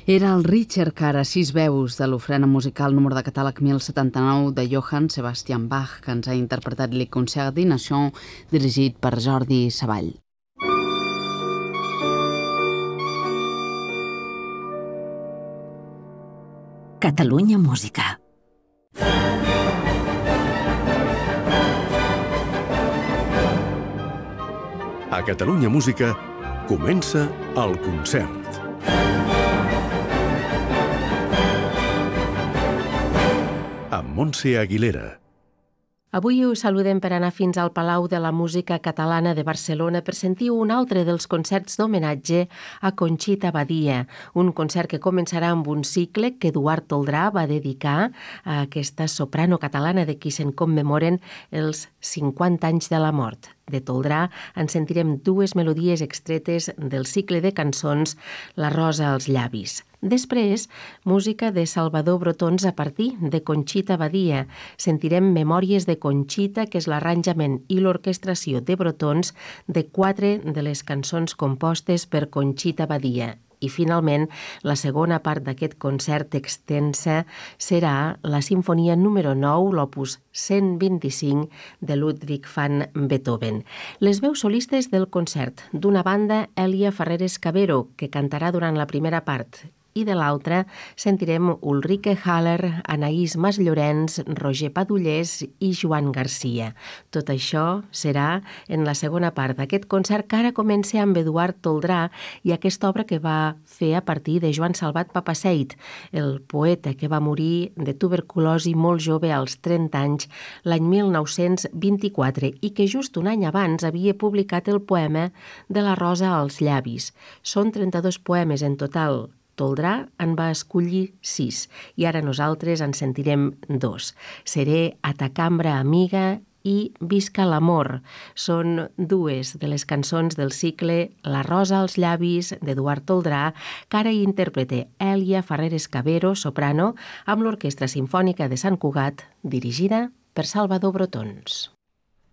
Era el Richard Cara, 6 veus de l'ofrena musical número de catàleg 1079 de Johann Sebastian Bach, que ens ha interpretat Le Concert des Nations, dirigit per Jordi Savall. Catalunya Música. A Catalunya Música comença el concert. Amb Montse Aguilera. Avui us saludem per anar fins al Palau de la Música Catalana de Barcelona per sentir un altre dels concerts d'homenatge a Conxita Badia, un concert que començarà amb un cicle que Eduard Toldrà va dedicar a aquesta soprano catalana de qui se'n commemoren els 50 anys de la mort. De Toldrà en sentirem dues melodies extretes del cicle de cançons La rosa als llavis. Després, música de Salvador Brotons a partir de Conxita Badia. Sentirem Memòries de Conxita, que és l'arranjament i l'orquestració de Brotons de 4 de les cançons compostes per Conxita Badia. I finalment, la segona part d'aquest concert extensa serà la Simfonia número 9, l'opus 125 de Ludwig van Beethoven. Les veus solistes del concert, d'una banda, Elia Ferreres Cavero, que cantarà durant la primera part, i de l'altra sentirem Ulrike Haller, Anaïs Masllorens, Roger Padullés i Joan Garcia. Tot això serà en la segona part d'aquest concert que ara comença amb Eduard Toldrà i aquesta obra que va fer a partir de Joan Salvat Papaseit, el poeta que va morir de tuberculosi molt jove als 30 anys l'any 1924 i que just un any abans havia publicat el poema de La rosa als llavis. Són 32 poemes en total. Toldrà en va escollir 6 i ara nosaltres en sentirem 2. Seré A ta cambra amiga i Visca l'amor. Són dues de les cançons del cicle La rosa als llavis d'Eduard Toldrà, que ara interpreta Elia Ferreres Cavero, soprano, amb l'Orquestra Simfònica de Sant Cugat, dirigida per Salvador Brotons.